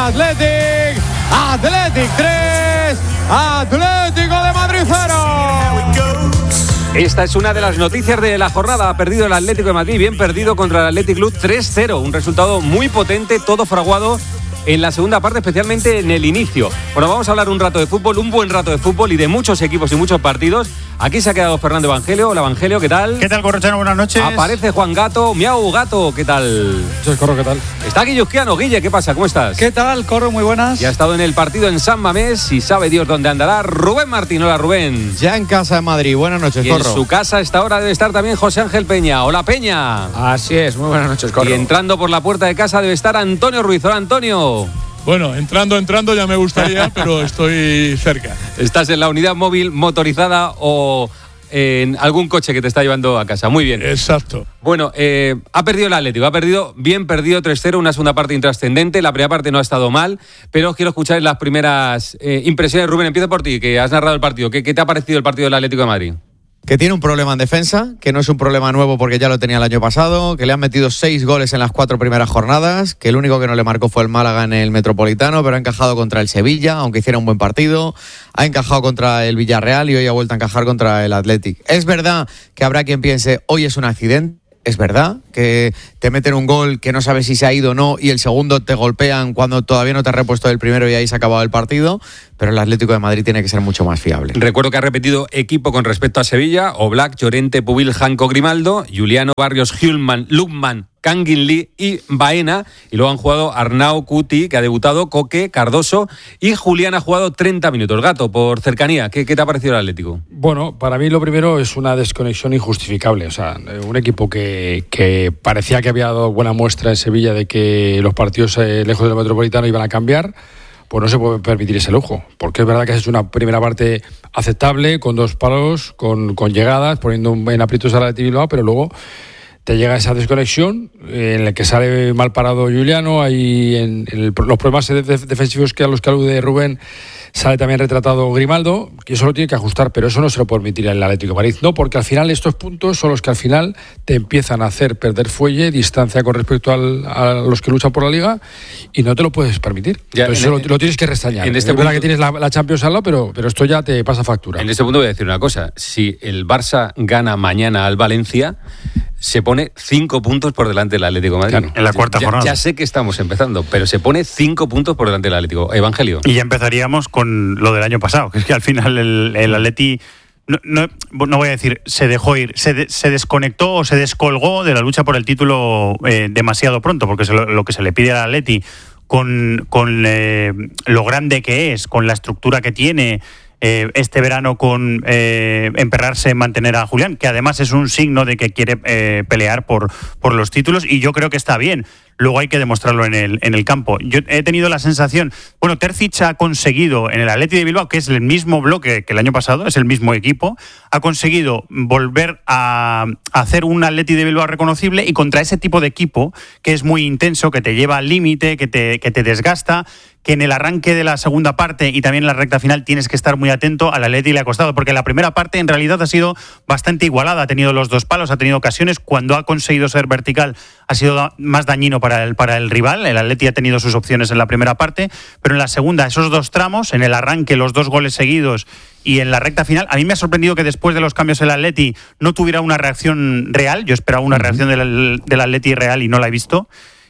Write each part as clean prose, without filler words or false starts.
Athletic. Athletic 3, Atlético de Madrid 0. Esta es una de las noticias de la jornada. Ha perdido el Atlético de Madrid, bien perdido contra el Athletic Club 3-0. Un resultado muy potente, todo fraguado en la segunda parte, especialmente en el inicio. Bueno, vamos a hablar un rato de fútbol, un buen rato de fútbol y de muchos equipos y muchos partidos. Aquí se ha quedado Fernando Evangelio. Hola, Evangelio, ¿qué tal? ¿Qué tal, Corrochano? Buenas noches. Aparece Juan Gato. Miau, Gato, ¿qué tal? Soy Corro, ¿qué tal? Está Guillusquiano. Guille, ¿qué pasa? ¿Cómo estás? ¿Qué tal, Corro? Muy buenas. Ya ha estado en el partido en San Mamés y sabe Dios dónde andará. Rubén Martín. Hola, Rubén. Ya en casa de Madrid. Buenas noches, y Corro. En su casa a esta hora debe estar también José Ángel Peña. Hola, Peña. Así es, muy buenas noches, Corro. Y entrando por la puerta de casa debe estar Antonio Ruiz. Hola, Antonio. Bueno, entrando ya me gustaría, pero estoy cerca. ¿Estás en la unidad móvil motorizada o en algún coche que te está llevando a casa? Muy bien. Exacto. Bueno, ha perdido el Atlético, ha perdido 3-0, una segunda parte intrascendente. La primera parte no ha estado mal, pero os quiero escuchar las primeras impresiones. Rubén, empiezo por ti, que has narrado el partido. ¿Qué te ha parecido el partido del Atlético de Madrid? Que tiene un problema en defensa, que no es un problema nuevo porque ya lo tenía el año pasado, que le han metido 6 goles en las 4 primeras jornadas, que el único que no le marcó fue el Málaga en el Metropolitano, pero ha encajado contra el Sevilla, aunque hiciera un buen partido, ha encajado contra el Villarreal y hoy ha vuelto a encajar contra el Athletic. Es verdad que habrá quien piense, hoy es un accidente. Es verdad que te meten un gol que no sabes si se ha ido o no y el segundo te golpean cuando todavía no te has repuesto del primero y ahí se ha acabado el partido, pero el Atlético de Madrid tiene que ser mucho más fiable. Recuerdo que ha repetido equipo con respecto a Sevilla: Oblak, Llorente, Pubil, Janco, Grimaldo, Juliano, Barrios, Hjulman, Lukman, Kangin Lee y Baena, y luego han jugado Arnau, Cuti, que ha debutado, Coque, Cardoso, y Julián ha jugado 30 minutos. Gato, por cercanía, ¿qué te ha parecido el Atlético? Bueno, para mí lo primero es una desconexión injustificable. O sea, un equipo que parecía que había dado buena muestra en Sevilla de que los partidos lejos del Metropolitano iban a cambiar, pues no se puede permitir ese lujo, porque es verdad que has hecho una primera parte aceptable, con 2 palos, con llegadas, poniendo en aprietos al Athletic Bilbao, pero luego te llega esa desconexión en la que sale mal parado Juliano, ahí los problemas defensivos que a los que alude Rubén, sale también retratado Grimaldo, que eso lo tiene que ajustar, pero eso no se lo puede permitir el Atlético de Madrid, no, porque al final estos puntos son los que al final te empiezan a hacer perder fuelle, distancia con respecto a los que luchan por la Liga, y no te lo puedes permitir. Ya, entonces eso lo tienes que restañar. Es verdad que tienes la Champions al lado, pero esto ya te pasa factura. En este punto voy a decir una cosa: si el Barça gana mañana al Valencia, se pone 5 puntos por delante del Atlético de Madrid. Claro, en la cuarta jornada. Ya sé que estamos empezando, pero se pone 5 puntos por delante del Atlético. Evangelio. Y ya empezaríamos con lo del año pasado, que es que al final el Atleti, no voy a decir se dejó ir, se desconectó o se descolgó de la lucha por el título demasiado pronto, porque lo que se le pide al Atleti con lo grande que es, con la estructura que tiene, este verano con emperrarse en mantener a Julián, que además es un signo de que quiere pelear por los títulos, y yo creo que está bien. Luego hay que demostrarlo en el campo. Yo he tenido la sensación, bueno, Terzic ha conseguido en el Athletic de Bilbao, que es el mismo bloque que el año pasado, es el mismo equipo, ha conseguido volver a hacer un Athletic de Bilbao reconocible, y contra ese tipo de equipo que es muy intenso, que te lleva al límite, que te desgasta, que en el arranque de la segunda parte y también en la recta final tienes que estar muy atento. Al Atleti le ha costado, porque la primera parte en realidad ha sido bastante igualada, ha tenido los 2 palos, ha tenido ocasiones, cuando ha conseguido ser vertical ha sido más dañino para el rival. El Atleti ha tenido sus opciones en la primera parte, pero en la segunda, esos 2 tramos, en el arranque los 2 goles seguidos y en la recta final, a mí me ha sorprendido que después de los cambios el Atleti no tuviera una reacción real. Yo esperaba una reacción del Atleti real y no la he visto.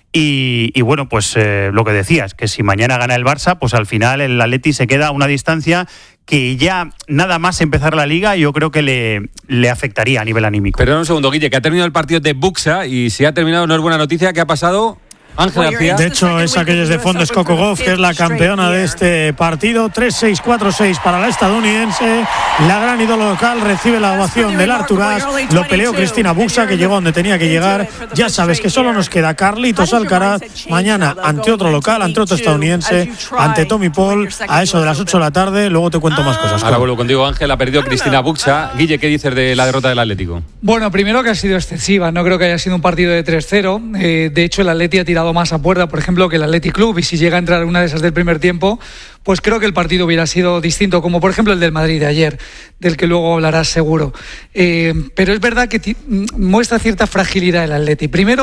Y bueno, pues lo que decías, que si mañana gana el Barça, pues al final el Atleti se queda a una distancia que ya nada más empezar la Liga yo creo que le afectaría a nivel anímico. Pero un segundo, Guille, que ha terminado el partido de Buxa, y si ha terminado no es buena noticia. ¿Qué ha pasado? Ángel García. De hecho, esa que es de fondo es Coco Gauff, que es la campeona de este partido. 3-6, 4-6 para la estadounidense. La gran ídolo local recibe la ovación del Arturas. Lo peleó Cristina Buxa, que llegó donde tenía que llegar. Ya sabes que solo nos queda Carlitos Alcaraz mañana ante otro local, ante otro estadounidense, ante Tommy Paul, a eso de las 8 de la tarde. Luego te cuento más cosas. Ahora vuelvo contigo, Ángel. Ha perdido Cristina Buxa. Guille, ¿qué dices de la derrota del Atlético? Bueno, primero que ha sido excesiva. No creo que haya sido un partido de 3-0. De hecho, el Atleti ha tirado más a puerta, por ejemplo, que el Athletic Club, y si llega a entrar una de esas del primer tiempo, pues creo que el partido hubiera sido distinto, como por ejemplo el del Madrid de ayer, del que luego hablarás seguro. Pero es verdad que muestra cierta fragilidad el Atleti. Primero,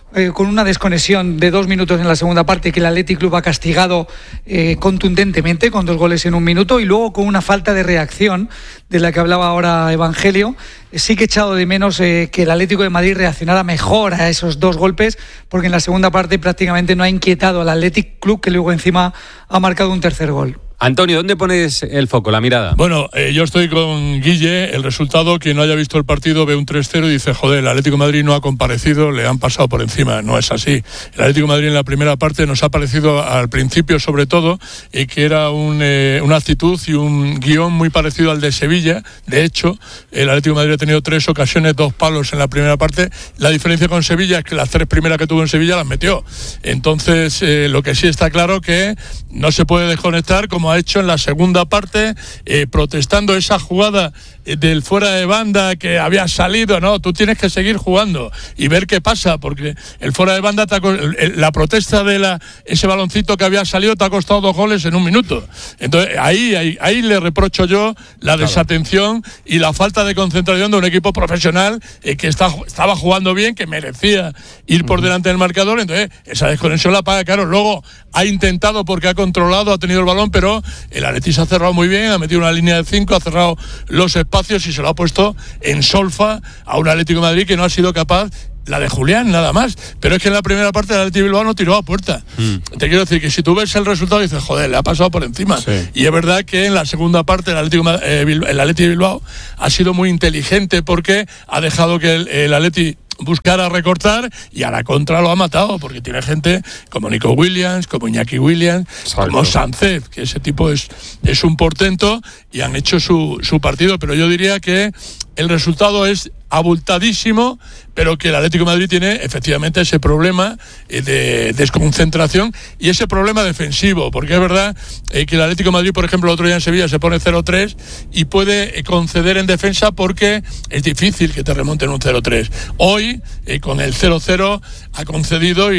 con una desconexión de 2 minutos en la segunda parte que el Athletic Club ha castigado contundentemente con 2 goles en 1 minuto, y luego con una falta de reacción de la que hablaba ahora Evangelio. Sí que he echado de menos que el Atlético de Madrid reaccionara mejor a esos 2 golpes, porque en la segunda parte prácticamente no ha inquietado al Athletic Club, que luego encima ha marcado un tercer gol. Antonio, ¿dónde pones el foco, la mirada? Bueno, yo estoy con Guille. El resultado, quien no haya visto el partido ve un 3-0 y dice, joder, el Atlético de Madrid no ha comparecido, le han pasado por encima. No es así. El Atlético de Madrid en la primera parte nos ha parecido al principio, sobre todo, que era una actitud y un guión muy parecido al de Sevilla. De hecho, el Atlético de Madrid ha tenido 3 ocasiones, 2 palos en la primera parte. La diferencia con Sevilla es que las 3 primeras que tuvo en Sevilla las metió. Entonces, lo que sí está claro que no se puede desconectar, como ha hecho en la segunda parte, protestando esa jugada del fuera de banda que había salido. No, tú tienes que seguir jugando y ver qué pasa, porque el fuera de banda la protesta de ese baloncito que había salido te ha costado 2 goles en 1 minuto. Entonces ahí le reprocho yo la desatención y la falta de concentración de un equipo profesional que estaba jugando bien, que merecía ir por delante del marcador. Entonces esa desconexión la paga caro. Luego ha intentado, porque ha controlado, ha tenido el balón, pero el Atleti se ha cerrado muy bien, ha metido una línea de 5, ha cerrado los espacios y se lo ha puesto en solfa a un Atlético de Madrid que no ha sido capaz. La de Julián, nada más. Pero es que en la primera parte el Athletic Bilbao no tiró a puerta. Te quiero decir que si tú ves el resultado dices, joder, le ha pasado por encima. Sí. Y es verdad que en la segunda parte el Athletic Bilbao ha sido muy inteligente, porque ha dejado que el Athletic buscar a recortar, y a la contra lo ha matado, porque tiene gente como Nico Williams, como Iñaki Williams, como Sánchez, que ese tipo es un portento, y han hecho su partido. Pero yo diría que el resultado es abultadísimo, pero que el Atlético de Madrid tiene efectivamente ese problema de desconcentración y ese problema defensivo, porque es verdad que el Atlético de Madrid, por ejemplo, el otro día en Sevilla se pone 0-3 y puede conceder en defensa, porque es difícil que te remonten un 0-3. Hoy, con el 0-0, ha concedido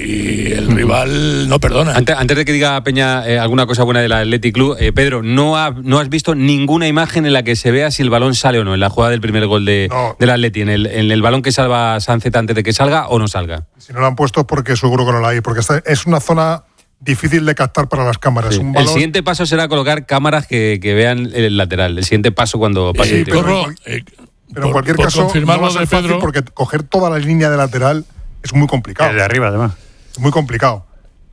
y el rival no perdona. Antes de que diga Peña alguna cosa buena del Athletic Club, Pedro, ¿no has visto ninguna imagen en la que se vea si el balón sale o no en la jugada del primer gol del Atleti, en el balón que salva Sánchez antes de que salga o no salga? Si no lo han puesto es porque seguro que no la hay, porque es una zona difícil de captar para las cámaras. Sí. Un balón... El siguiente paso será colocar cámaras que vean el lateral. El siguiente paso cuando pase el tiempo. Pero en cualquier caso no va a ser fácil, porque coger toda la línea de lateral es muy complicado. De arriba, además. Es muy complicado.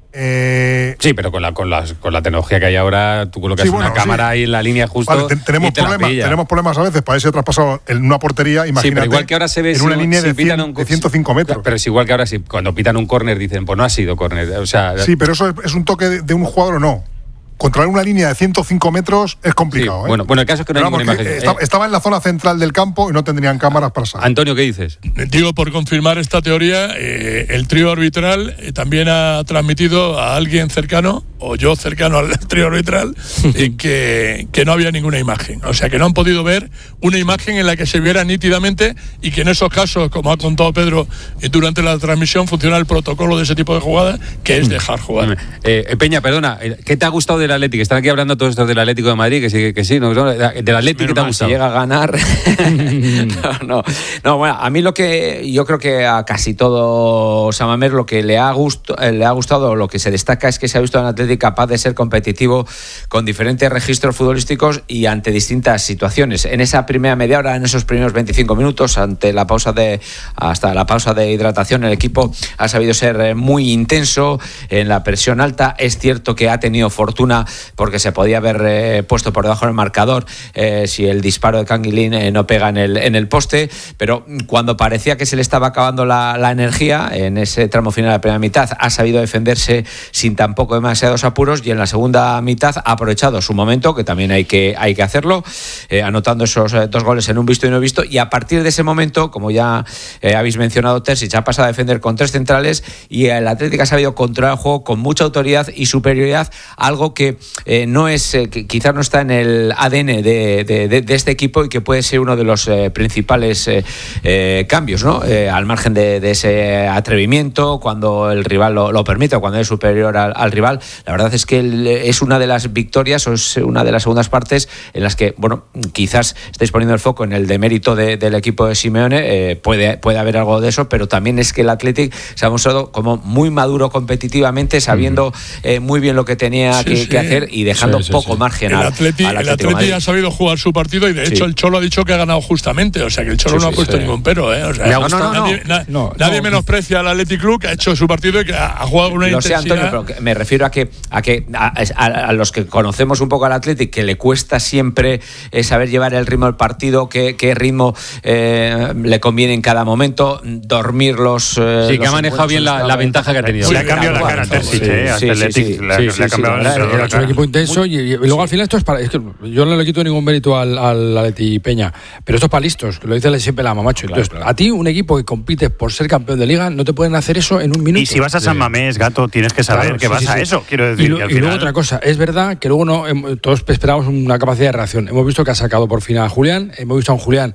Sí, pero con la tecnología que hay ahora, tú colocas una cámara ahí en la línea justo. Vale, tenemos problemas a veces para ese traspasado en una portería. Imagínate, sí, pero igual que ahora se ve en una línea de 105 metros. Pero es igual que ahora, cuando pitan un córner dicen, pues no ha sido córner. O sea, sí, pero eso es un toque de un jugador o no. Controlar una línea de 105 metros es complicado. Sí, bueno, el caso es que no hay ninguna imagen. Estaba en la zona central del campo y no tendrían cámaras para salir. Antonio, ¿qué dices? Digo, por confirmar esta teoría, el trío arbitral también ha transmitido a alguien cercano, o yo cercano al trío arbitral, que no había ninguna imagen. O sea, que no han podido ver una imagen en la que se viera nítidamente, y que en esos casos, como ha contado Pedro durante la transmisión, funciona el protocolo de ese tipo de jugadas, que es dejar jugar. Peña, perdona, ¿qué te ha gustado del Atlético? Están aquí hablando todos estos del Atlético de Madrid, que sí, ¿no? Del Atlético, ¿qué te ha gustado? Si llega a ganar. no, bueno, a mí lo que yo creo que a casi todo Samamer lo que le ha gustado, lo que se destaca, es que se ha visto al Atlético capaz de ser competitivo con diferentes registros futbolísticos y ante distintas situaciones. En esa primera media hora, en esos primeros 25 minutos, hasta la pausa de hidratación, el equipo ha sabido ser muy intenso en la presión alta. Es cierto que ha tenido fortuna, porque se podía haber puesto por debajo del marcador si el disparo de Canguilín no pega en el poste, pero cuando parecía que se le estaba acabando la energía en ese tramo final de la primera mitad, ha sabido defenderse sin tampoco demasiados apuros, y en la segunda mitad ha aprovechado su momento, que también hay que hacerlo, anotando esos 2 goles en un visto y no visto, y a partir de ese momento, como ya habéis mencionado, Terzic ha pasado a defender con 3 centrales, y el Atlético ha sabido controlar el juego con mucha autoridad y superioridad, algo que no es, quizás no está en el ADN de este equipo y que puede ser uno de los principales cambios, ¿no? Al margen de ese atrevimiento, cuando el rival lo permite o cuando es superior al rival. La verdad es que es una de las victorias o es una de las segundas partes en las que, bueno, quizás estáis poniendo el foco en el demérito del equipo de Simeone, puede haber algo de eso, pero también es que el Athletic se ha mostrado como muy maduro competitivamente, sabiendo muy bien lo que tenía que hacer y dejando poco margen al Atlético. El Athletic ha sabido jugar su partido y de hecho el Cholo ha dicho que ha ganado justamente, o sea que el Cholo no ha puesto ningún pero, o sea, nadie menosprecia al Athletic Club, que ha hecho su partido y que ha jugado una intensidad. Lo sé, Antonio, pero me refiero a los que conocemos un poco al Athletic, que le cuesta siempre saber llevar el ritmo del partido, qué ritmo le conviene en cada momento, dormir los que ha manejado bien la ventaja que ha tenido. Le ha cambiado la cara al Terzic, Athletic. Le ha cambiado la cara. Es un equipo intenso y luego al final esto es para... Es que yo no le quito ningún mérito al Athletic Peña, pero esto es para listos, que lo dice siempre la mamacho. Entonces, a ti, un equipo que compite por ser campeón de liga, no te pueden hacer eso en un minuto. Y si vas a San Mamés, Gato, tienes que saber que vas a eso, quiero decir. Y luego otra cosa, es verdad que luego todos esperamos una capacidad de reacción. Hemos visto que ha sacado por fin a Julián, hemos visto a un Julián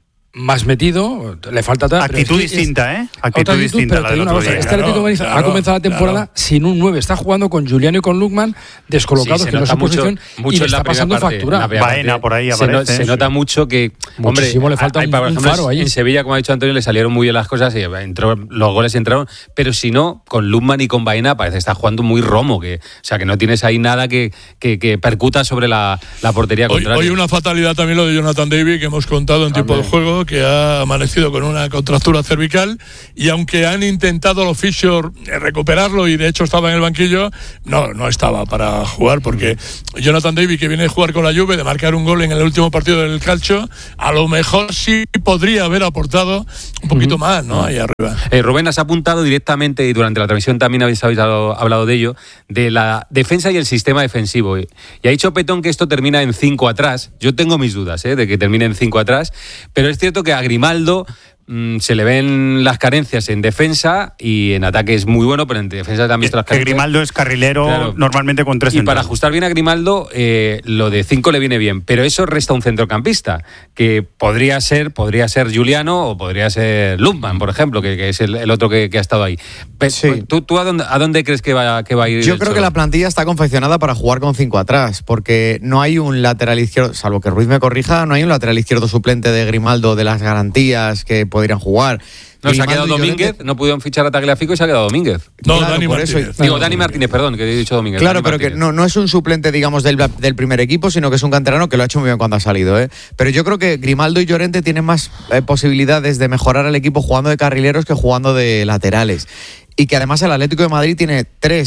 más metido, le falta atrás. Actitud distinta, Actitud distinta. Pero una cosa, este Atlético ha comenzado la temporada sin un 9. Está jugando con Julián y con Lukman descolocados, que no es su posición, y le está pasando factura. Baena por ahí aparece. Se nota mucho que, muchísimo le falta un faro ahí. En Sevilla, como ha dicho Antonio, le salieron muy bien las cosas y los goles entraron, pero si no, con Lukman y con Baena parece que está jugando muy romo, o sea que no tienes ahí nada que percuta sobre la portería contraria. Hoy una fatalidad también lo de Jonathan David, que hemos contado en tiempo de juego, que ha amanecido con una contractura cervical, y aunque han intentado los fisios recuperarlo y de hecho estaba en el banquillo, no estaba para jugar, porque Jonathan David, que viene de jugar con la Juve, de marcar un gol en el último partido del Calcio, a lo mejor sí podría haber aportado un poquito más, ¿no? Ahí arriba. Rubén, has apuntado directamente, y durante la transmisión también habéis hablado de ello, de la defensa y el sistema defensivo. Y ha dicho Petón que esto termina en 5 atrás. Yo tengo mis dudas de que termine en 5 atrás, pero es cierto que a Grimaldo se le ven las carencias en defensa, y en ataque es muy bueno, pero en defensa también las carencias. Grimaldo es carrilero, claro, normalmente con 3 centrales. Y para ajustar bien a Grimaldo, lo de 5 le viene bien, pero eso resta un centrocampista, que podría ser Juliano o podría ser Lukman, por ejemplo, que es el otro que ha estado ahí. Sí. ¿Tú a dónde crees que va a ir? Yo creo que la plantilla está confeccionada para jugar con 5 atrás, porque no hay un lateral izquierdo, salvo que Ruiz me corrija, no hay un lateral izquierdo suplente de Grimaldo de las garantías que podrían jugar. No, se ha quedado Domínguez, no pudieron fichar a Tagliafico y se ha quedado Domínguez. No, claro, Dani Martínez. Dani Martínez, perdón, que he dicho Domínguez. Claro, pero que no es un suplente, digamos, del primer equipo, sino que es un canterano que lo ha hecho muy bien cuando ha salido. Pero yo creo que Grimaldo y Llorente tienen más posibilidades de mejorar al equipo jugando de carrileros que jugando de laterales. Y que además el Atlético de Madrid tiene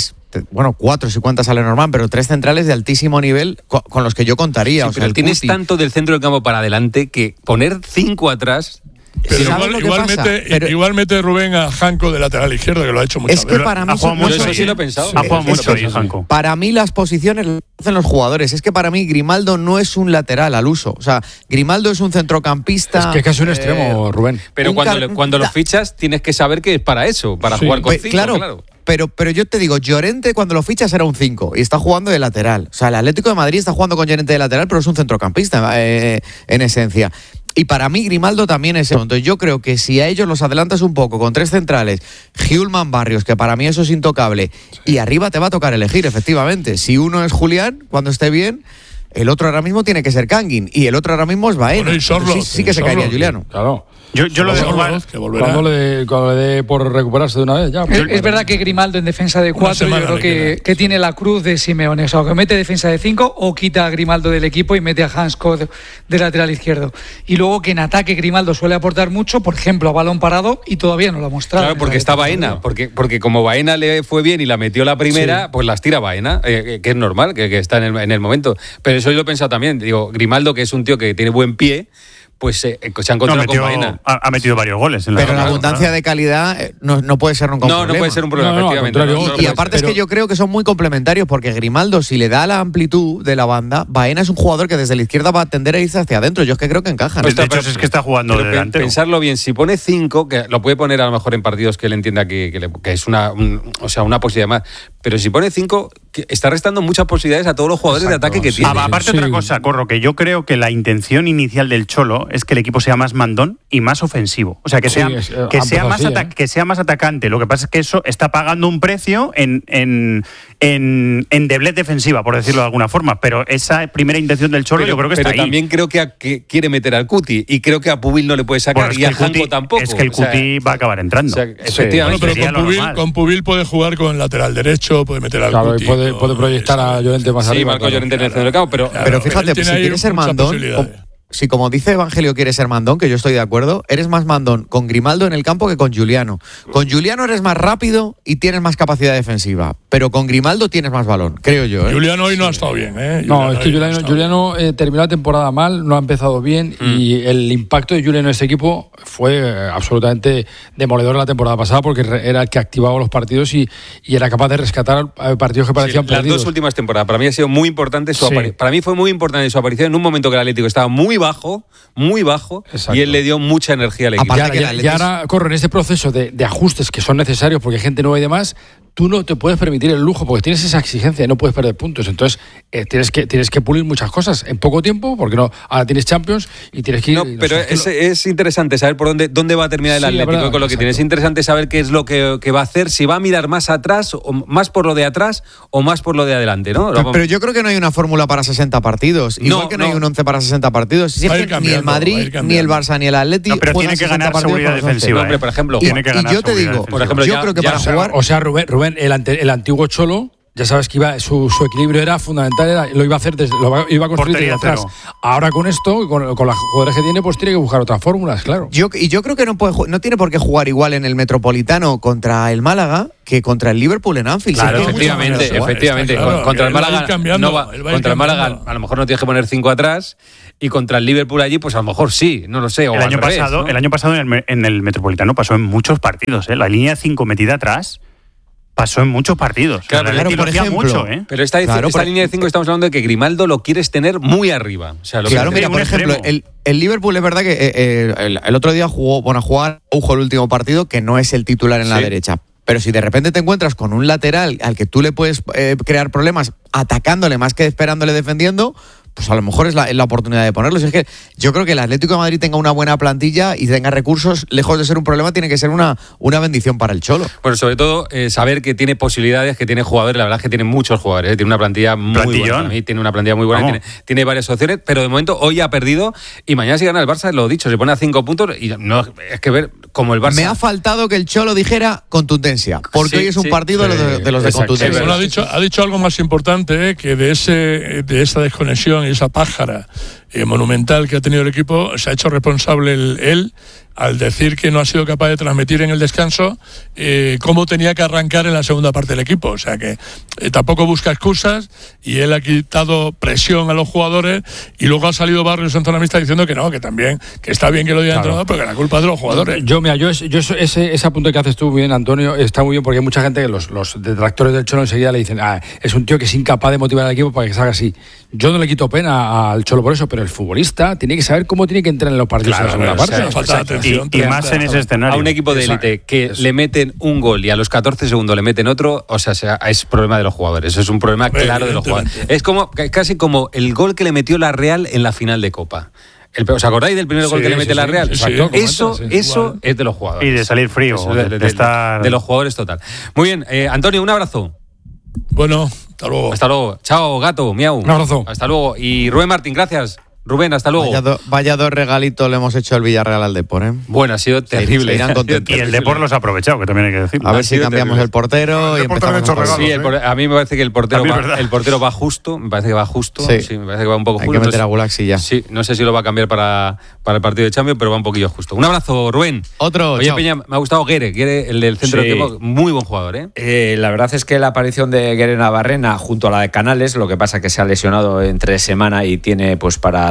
4 si cuentas a Lenormand, pero 3 centrales de altísimo nivel con los que yo contaría. Sí, o sea, pero tienes tanto del centro del campo para adelante que poner 5 atrás... Pero igual mete Rubén a Janko de lateral izquierdo, que lo ha hecho muchas veces. Es que para mí eso sí lo he pensado. Ha jugado mucho ahí, Janko. Para mí las posiciones las hacen los jugadores. Es que para mí Grimaldo no es un lateral al uso. O sea, Grimaldo es un centrocampista. Es que es casi un extremo, Rubén. Pero cuando lo fichas tienes que saber que es para eso, para jugar con 5, claro. Pero yo te digo, Llorente cuando lo fichas era un 5 y está jugando de lateral. O sea, el Atlético de Madrid está jugando con Llorente de lateral, pero es un centrocampista en esencia. Y para mí Grimaldo también es eso. Entonces yo creo que si a ellos los adelantas un poco con 3 centrales, Hjulman, Barrios, que para mí eso es intocable, y arriba te va a tocar elegir, efectivamente. Si uno es Julián, cuando esté bien, el otro ahora mismo tiene que ser Kangin, y el otro ahora mismo es Baena. Bueno, sí que se caería Juliano. Claro. Yo lo dejo mal. Cuando le dé por recuperarse de una vez. Ya, es verdad que Grimaldo en defensa de 4 yo creo que tiene la cruz de Simeone. O sea, que mete defensa de 5 o quita a Grimaldo del equipo y mete a Hansko de lateral izquierdo. Y luego que en ataque Grimaldo suele aportar mucho, por ejemplo, a balón parado, y todavía no lo ha mostrado. Claro, porque está Baena. Porque como Baena le fue bien y la metió la primera, pues las tira Baena, que es normal, que está en el momento. Pero eso yo lo he pensado también. Digo, Grimaldo, que es un tío que tiene buen pie, pues se ha encontrado con Baena. Ha metido varios goles. Pero la abundancia de calidad no puede ser nunca un problema. No puede ser un problema, efectivamente. Y aparte es que yo creo que son muy complementarios, porque Grimaldo, si le da la amplitud de la banda, Baena es un jugador que desde la izquierda va a tender a irse hacia adentro. Yo es que creo que encajan. De hecho, es que está jugando de delantero. Pensarlo bien, si pone 5, que lo puede poner a lo mejor en partidos que él entienda que es una posibilidad más, pero si pone 5, está restando muchas posibilidades a todos los jugadores de ataque que tiene. Aparte otra cosa, Corro, que yo creo que la intención inicial del Cholo es que el equipo sea más mandón y más ofensivo. O sea, que sea más atacante. Lo que pasa es que eso está pagando un precio en deblez defensiva, por decirlo de alguna forma. Pero esa primera intención del Cholo yo creo que está ahí. Pero también creo que quiere meter al Cuti y creo que a Pubil no le puede sacar y a Janko tampoco. Es que el Cuti va a acabar entrando. Efectivamente. Bueno, pero con Pubil puede jugar con el lateral derecho, puede meter al Cuti. Puede proyectar a Llorente más arriba. Sí, Marco Llorente en el centro del campo, pero fíjate, si quieres ser mandón, si como dice Evangelio quiere ser mandón, que yo estoy de acuerdo, eres más mandón con Grimaldo en el campo que con Giuliano. Con Giuliano eres más rápido y tienes más capacidad defensiva, pero con Grimaldo tienes más balón, creo yo. Giuliano hoy no ha estado bien. No, es que Giuliano terminó la temporada mal, no ha empezado bien y el impacto de Giuliano en este equipo fue absolutamente demoledor la temporada pasada porque era el que activaba los partidos y era capaz de rescatar partidos que parecían perdidos. Las 2 últimas temporadas, para mí ha sido muy importante su aparición. Para mí fue muy importante su aparición en un momento que el Atlético estaba muy bajo, exacto. Y él le dio mucha energía al equipo. Y ahora, Corro, en este proceso de ajustes que son necesarios porque hay gente nueva y demás, tú no te puedes permitir el lujo porque tienes esa exigencia y no puedes perder puntos. Entonces tienes que pulir muchas cosas en poco tiempo porque ahora tienes Champions y tienes que ir. No, pero es interesante saber por dónde va a terminar el Atlético, verdad, con lo que tiene. Es interesante saber qué es lo que va a hacer, si va a mirar más atrás, o más por lo de atrás o más por lo de adelante, ¿no? Pero yo creo que no hay una fórmula para 60 partidos. Igual que no hay un 11 para 60 partidos. Si es que ni el Madrid, ni el Barça, ni el Atlético. Pero tiene que ganar seguridad defensiva. Por ejemplo, y yo te digo, por ejemplo, yo creo que para jugar. O sea, Rubén, el antiguo Cholo, ya sabes que su equilibrio era fundamental, lo iba a hacer lo iba a construir desde atrás. Ahora con esto, con los jugadores que tiene, pues tiene que buscar otras fórmulas, claro. Yo creo que no tiene por qué jugar igual en el Metropolitano contra el Málaga que contra el Liverpool en Anfield. Claro, efectivamente. Claro, contra el Málaga contra el Málaga a lo mejor no tienes que poner 5 atrás y contra el Liverpool allí pues a lo mejor sí, no lo sé. O el año pasado en el Metropolitano pasó en muchos partidos, la línea 5 metida atrás. Pasó en muchos partidos. Claro, por ejemplo, mucho, Pero esta línea de 5 estamos hablando de que Grimaldo lo quieres tener muy arriba. O sea, mira, por ejemplo, el Liverpool es verdad que el otro día jugó Araujo el último partido, que no es el titular en la derecha. Pero si de repente te encuentras con un lateral al que tú le puedes crear problemas atacándole más que esperándole defendiendo, pues a lo mejor es la oportunidad de ponerlo. Si es que yo creo que el Atlético de Madrid tenga una buena plantilla y tenga recursos, lejos de ser un problema, tiene que ser una bendición para el Cholo. Bueno, sobre todo saber que tiene posibilidades, que tiene jugadores, la verdad es que tiene muchos jugadores, tiene una plantilla muy buena. Tiene una plantilla muy buena, tiene varias opciones, pero de momento hoy ha perdido y mañana si gana el Barça, lo dicho, se pone a 5 puntos y no es que ver como el Barça. Me ha faltado que el Cholo dijera contundencia, porque hoy es un partido de los de contundencia. Bueno, ha dicho algo más importante, que de esa desconexión y esa pájara monumental que ha tenido el equipo, se ha hecho responsable él al decir que no ha sido capaz de transmitir en el descanso cómo tenía que arrancar en la segunda parte del equipo. O sea que tampoco busca excusas y él ha quitado presión a los jugadores y luego ha salido Barrios en zona mixta diciendo que no, que también, que está bien que lo diga el entrenador, pero que la culpa es de los jugadores. Ese apunte que haces tú bien, Antonio, está muy bien porque hay mucha gente que los detractores del Cholo enseguida le dicen es un tío que es incapaz de motivar al equipo para que salga así. Yo no le quito pena al Cholo por eso, pero el futbolista tiene que saber cómo tiene que entrar en los partidos en la segunda parte. Y más en ese escenario. A un equipo de élite que le meten un gol y a los 14 segundos le meten otro, o sea, es problema de los jugadores. Eso es un problema claro de los jugadores. Es casi como el gol que le metió la Real en la final de Copa. ¿Os acordáis del primer gol que le mete la Real? Exacto, eso es de los jugadores. Y de salir frío. De los jugadores total. Muy bien, Antonio, un abrazo. Bueno, hasta luego. Hasta luego. Chao, gato, miau. Un abrazo. Hasta luego. Y Rubén Martín, gracias. Rubén, hasta luego. Vaya 2 regalitos le hemos hecho al Villarreal al Depor, Bueno, ha sido terrible. Y el Depor los ha aprovechado, que también hay que decirlo. A ver si cambiamos el portero y empezamos a mí me parece que el portero va justo. Me parece que va justo. Sí, me parece que va un poco justo. Hay que meter a Gulaxi ya. Sí, no sé si lo va a cambiar para el partido de Champions, pero va un poquillo justo. Un abrazo, Rubén. Otro. Oye, chao. Peña, me ha gustado Guere, el del centro del equipo. Muy buen jugador, La verdad es que la aparición de Guere Navarrena junto a la de Canales, lo que pasa que se ha lesionado entre semana y tiene pues para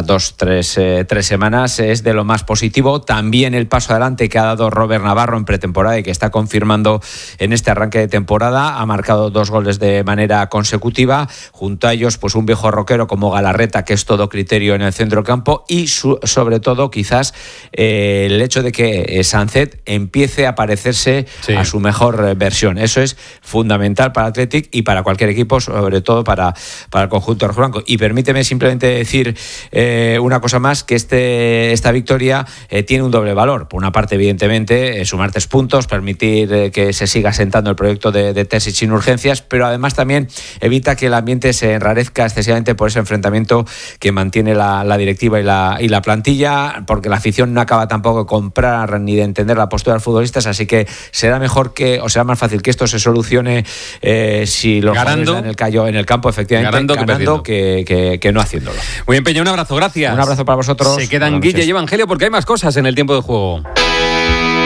ya 2-3 semanas es de lo más positivo. También el paso adelante que ha dado Robert Navarro en pretemporada y que está confirmando en este arranque de temporada. Ha marcado 2 goles de manera consecutiva. Junto a ellos, pues un viejo roquero como Galarreta, que es todo criterio en el centro campo, y sobre todo quizás el hecho de que Sancet empiece a parecerse a su mejor versión. Eso es fundamental para Athletic y para cualquier equipo, sobre todo para el conjunto rojiblanco. Y permíteme simplemente decir una cosa más, que esta victoria tiene un doble valor. Por una parte, evidentemente, sumar 3 puntos, permitir que se siga sentando el proyecto de Terzic sin urgencias, pero además también evita que el ambiente se enrarezca excesivamente por ese enfrentamiento que mantiene la directiva y la plantilla, porque la afición no acaba tampoco de comprar ni de entender la postura de los futbolistas, así que será más fácil que esto se solucione si los jugadores dan el callo en el campo, efectivamente, ganando que no haciéndolo. Muy bien, Peña, un abrazo, gracias. Un abrazo para vosotros. Se quedan Guille y Evangelio porque hay más cosas en el tiempo de juego.